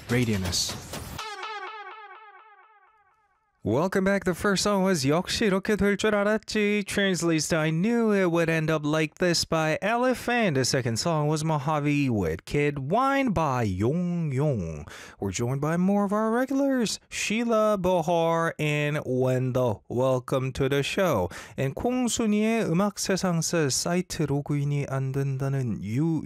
Radianess. Welcome back. The first song was 역시 이렇게 될 줄 알았지. Translates to I knew it would end up like this by Elephant. The second song was Mojave with Kid Wine by Yong Yong. We're joined by more of our regulars, Sheila, Bohar, and Wendell. Welcome to the show. And 콩순이의 음악 세상 says 사이트 로그인이 안 된다는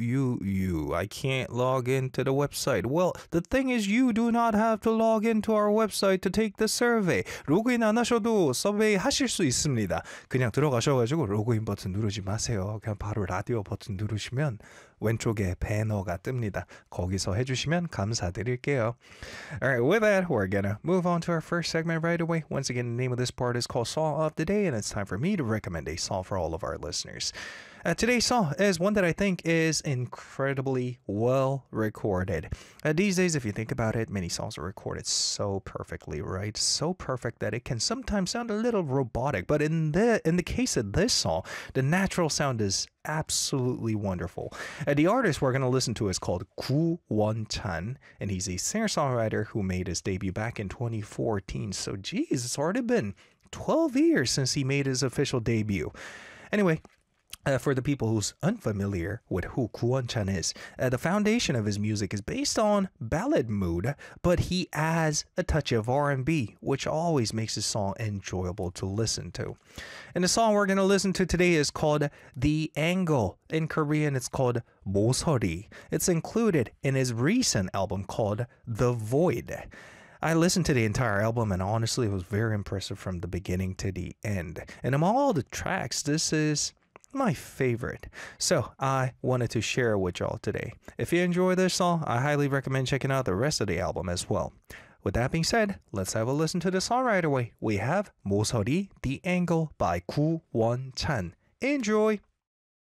you. I can't log into the website. Well, the thing is you do not have to log into our website to take the survey. 로그인 안 하셔도 서베이 하실 수 있습니다. 그냥 들어가셔가지고 로그인 버튼 누르지 마세요. 그냥 바로 라디오 버튼 누르시면 왼쪽에 배너가 뜹니다. 거기서 해주시면 감사드릴게요. Alright, with that, we're gonna move on to our first segment right away. Once again, the name of this part is called Song of the Day, and it's time for me to recommend a song for all of our listeners. Today's song is one that I think is incredibly well recorded. These days, if you think about it, many songs are recorded so perfectly, right? So perfect that it can sometimes sound a little robotic. But in the case of this song, the natural sound is absolutely wonderful. The artist we're going to listen to is called Koo Won-chan, and he's a singer-songwriter who made his debut back in 2014. So, geez, it's already been 12 years since he made his official debut. Anyway, for the people who's unfamiliar with who Koo Won-chan is, the foundation of his music is based on ballad mood, but he adds a touch of R&B, which always makes his song enjoyable to listen to. And the song we're going to listen to today is called The Angle. In Korean, it's called 모서리. It's included in his recent album called The Void. I listened to the entire album and honestly it was very impressive from the beginning to the end. And among all the tracks, this is my favorite. So I wanted to share it with y'all today. If you enjoy this song, I highly recommend checking out the rest of the album as well. With that being said, let's have a listen to the song right away. We have 모서리, The Angle by Koo Won-chan. Enjoy!